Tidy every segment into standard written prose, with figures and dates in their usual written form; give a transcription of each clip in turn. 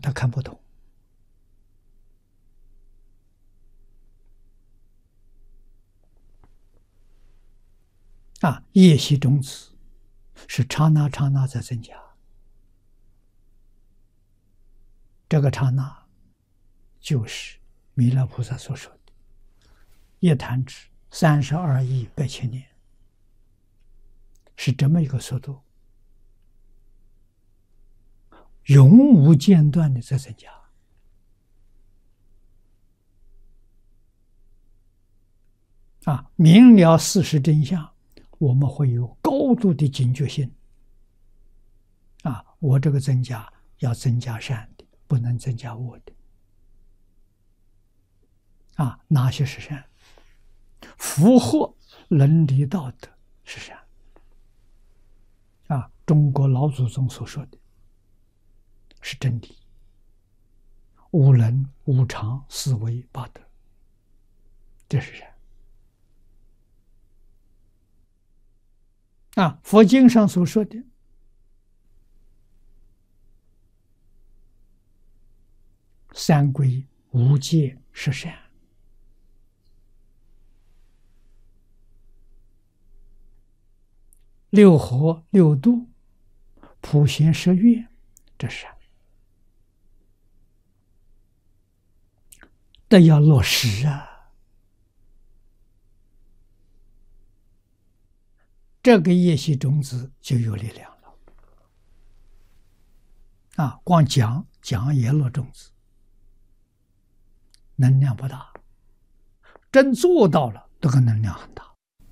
他看不懂。业习种子是刹那刹那在增加，这个刹那就是弥勒菩萨所说的一弹指32亿8千年，是这么一个速度，永无间断的在增加。明了事实真相，我们会有高度的警觉性。我这个增加要增加善的，不能增加恶的。哪些是善？符合伦理道德是善。中国老祖宗所说的是真理，无能、无常、四维八德，这是善。佛经上所说的三归无戒是善，六合六度普贤十愿，这是善。都要落实这个业习种子就有力量了。光讲也落种子，能量不大，真做到了，这个能量很大。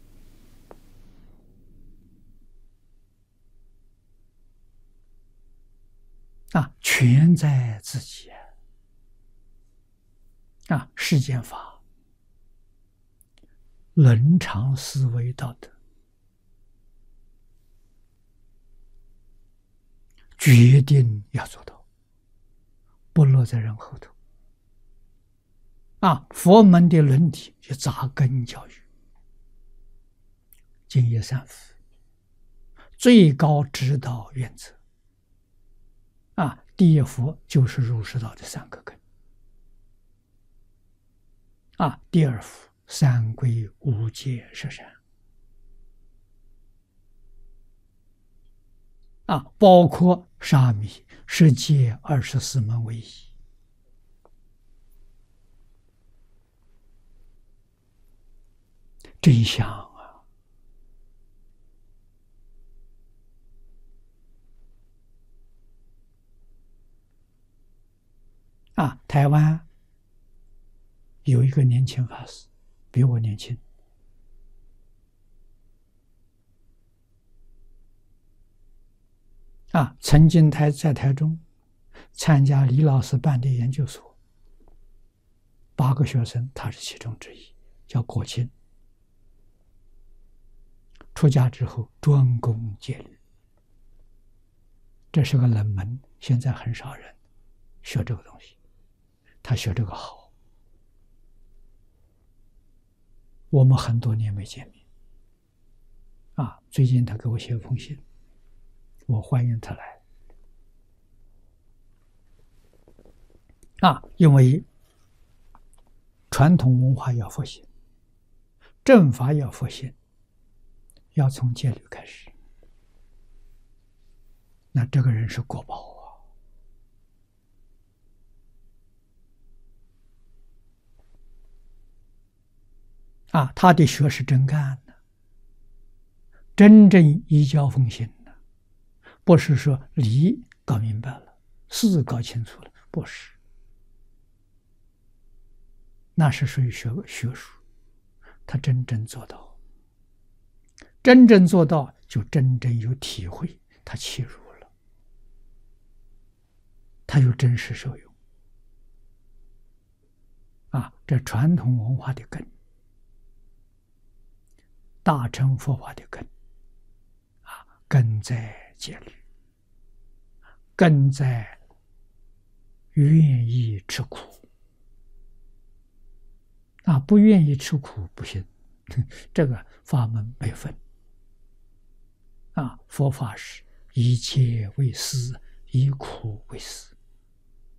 全在自己。世间法，伦常思维道德，决定要做到，不落在人后头。佛门的伦理是扎根教育，敬业三福，最高指导原则。第一福就是儒释道的三个根。第二福三归无戒是善。包括沙弥10戒24门为一。真相台湾有一个年轻法师，比我年轻。曾经在台中参加李老师办的研究所，8个学生，他是其中之一，叫郭清。出家之后专攻戒律，这是个冷门，现在很少人学这个东西，他学这个好。我们很多年没见面，最近他给我写封信，我欢迎他来。因为传统文化要复兴，正法要复兴，要从戒律开始。那这个人是国宝他的学是真干的，真正依教奉行的，不是说理搞明白了，事搞清楚了，不是，那是属于学术。他真正做到，真正做到就真正有体会，他切入了，他有真实受用。这传统文化的根，大乘佛法的根，根在戒律，根在愿意吃苦。不愿意吃苦不行，这个法门没分。佛法是以戒为师，以苦为师。